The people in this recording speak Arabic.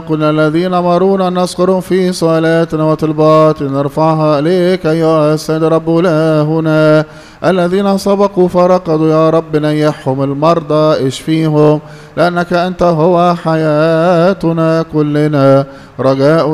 كل الذين مرونا نذكر في صلاتنا وطلبات نرفعها إليك أيها السيد رب إلهنا. الذين سبقوا فرقدوا يا رب نيحهم، المرضى اشفيهم، لأنك أنت هو حياتنا كلنا. رجاء